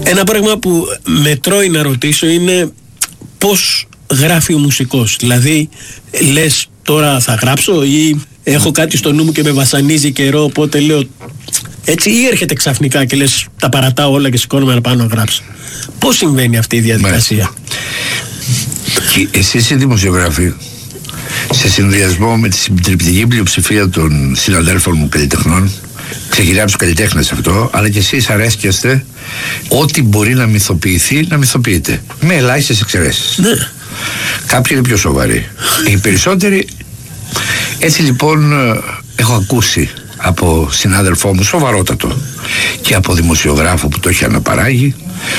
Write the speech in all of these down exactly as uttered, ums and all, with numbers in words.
Ένα πράγμα που με τρώει να ρωτήσω είναι πώς γράφει ο μουσικός. Δηλαδή, λες τώρα θα γράψω ή έχω κάτι στο νου μου και με βασανίζει καιρό, οπότε λέω έτσι, ή έρχεται ξαφνικά και λες τα παρατάω όλα και σηκώνομαι να πάω να γράψω. Πώς συμβαίνει αυτή η διαδικασία? Και εσείς οι δημοσιογράφοι, σε συνδυασμό με τη συντριπτική πλειοψηφία των συναδέλφων μου καλλιτεχνών, ξεκινάει από τους καλλιτέχνες αυτό, αλλά και εσείς αρέσκεστε ό,τι μπορεί να μυθοποιηθεί να μυθοποιείται, με ελάχιστες εξαιρέσεις. Ναι. Κάποιοι είναι πιο σοβαροί, οι περισσότεροι. Έτσι λοιπόν έχω ακούσει από συνάδελφό μου σοβαρότατο και από δημοσιογράφο που το έχει αναπαράγει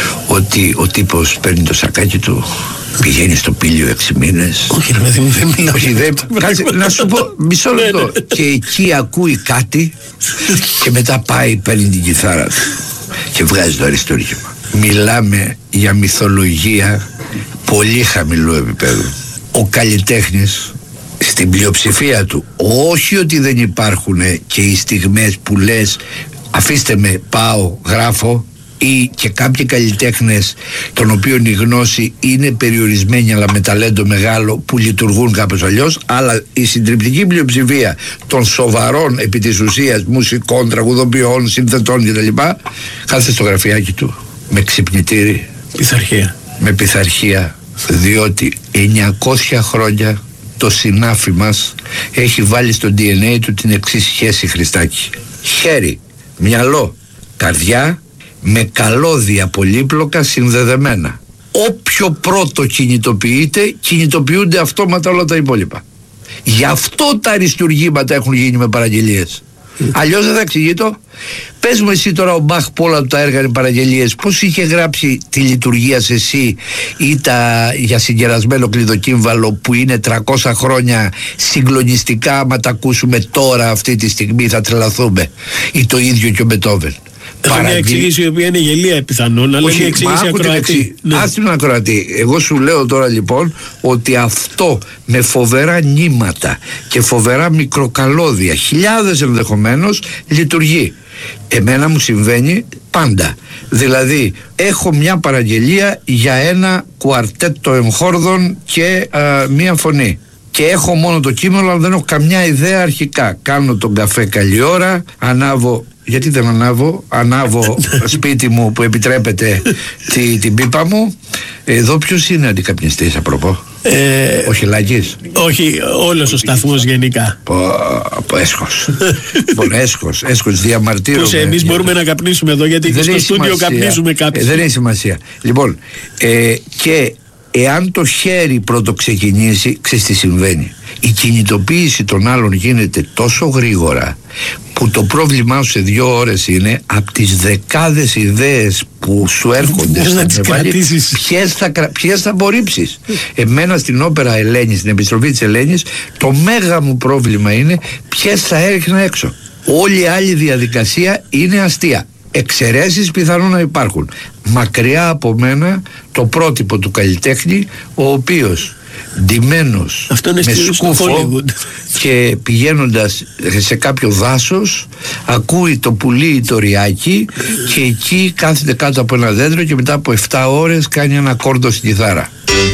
ότι ο τύπος παίρνει το σακάκι του, πηγαίνει στο Πήλιο έξι μήνες. Όχι, ρε παιδί μου, δεν μιλάω. Όχι, δεν. Κάτσε, να σου πω μισό λεπτό. Και εκεί ακούει κάτι και μετά πάει, παίρνει την κιθάρα του και βγάζει το αριστούργημα. Μιλάμε για μυθολογία πολύ χαμηλού επίπεδου. Ο καλλιτέχνης στην πλειοψηφία του, όχι ότι δεν υπάρχουν και οι στιγμές που λες αφήστε με, πάω, γράφω, ή και κάποιοι καλλιτέχνες των οποίων η γνώση είναι περιορισμένη αλλά με ταλέντο μεγάλο που λειτουργούν κάπως αλλιώς, αλλά η συντριπτική πλειοψηφία των σοβαρών επί της ουσίας μουσικών, τραγουδοποιών, συνθετών κτλ. Κάθεται στο γραφιάκι του με ξυπνητήρι, πειθαρχία. με πειθαρχία, διότι εννιακόσια χρόνια το συνάφι μας έχει βάλει στο ντι εν έι του την εξής σχέση, Χριστάκη: χέρι, μυαλό, καρδιά, με καλώδια πολύπλοκα συνδεδεμένα. Όποιο πρώτο κινητοποιείται, κινητοποιούνται αυτόματα όλα τα υπόλοιπα. Γι' αυτό τα αριστουργήματα έχουν γίνει με παραγγελίες. Mm. Αλλιώς δεν θα εξηγεί το. Πες μου εσύ τώρα, ο Μπαχ που όλα του τα έργα είναι παραγγελίες, πώς είχε γράψει τη λειτουργία σε εσύ ή τα για συγκερασμένο κλειδοκύμβαλο που είναι τριακόσια χρόνια συγκλονιστικά? Άμα τα ακούσουμε τώρα αυτή τη στιγμή θα τρελαθούμε. Ή το ίδιο και ο Μπετόβεν. Παραγγε... μια εξήγηση η οποία είναι γελία πιθανόν, αλλά είναι εξήγηση ακροατή. Ναι. Ας την ακροατή. Εγώ σου λέω τώρα λοιπόν ότι αυτό με φοβερά νήματα και φοβερά μικροκαλώδια, χιλιάδες ενδεχομένως, λειτουργεί. Εμένα μου συμβαίνει πάντα. Δηλαδή έχω μια παραγγελία για ένα κουαρτέτο εμχόρδων και α, μία φωνή. Και έχω μόνο το κείμενο, αλλά δεν έχω καμιά ιδέα αρχικά. Κάνω τον καφέ καλή ώρα, ανάβω. Γιατί δεν ανάβω, ανάβω σπίτι μου που επιτρέπεται τη, την πίπα μου. Εδώ ποιος είναι αντικαπνιστής απροπό? Ε, ο Χιλάκης? Όχι, όλος ο σταθμός γενικά. Από έσχος. Λοιπόν, έσχος, έσχος διαμαρτύρομαι. Πώς εμείς μπορούμε να καπνίσουμε εδώ, γιατί και στο στούντιο καπνίζουμε κάποιοι. Ε, δεν έχει σημασία. Λοιπόν, ε, και εάν το χέρι πρώτο ξεκινήσει, ξέρεις τι συμβαίνει? Η κινητοποίηση των άλλων γίνεται τόσο γρήγορα που το πρόβλημά σου σε δύο ώρες είναι από τις δεκάδες ιδέες που σου έρχονται στο κεφάλι, ποιες θα, ποιες θα απορρίψεις. Εμένα στην όπερα Ελένης, στην επιστροφή της Ελένης, το μέγα μου πρόβλημα είναι ποιες θα έριχνα έξω. Όλη η άλλη διαδικασία είναι αστεία. Εξαιρέσεις πιθανόν να υπάρχουν. Μακριά από μένα το πρότυπο του καλλιτέχνη, ο οποίος ντυμένος με σκούφο και πηγαίνοντας σε κάποιο δάσος ακούει το πουλί ή το ριάκι και εκεί κάθεται κάτω από ένα δέντρο και μετά από επτά ώρες κάνει ένα κόρντο στην κιθάρα.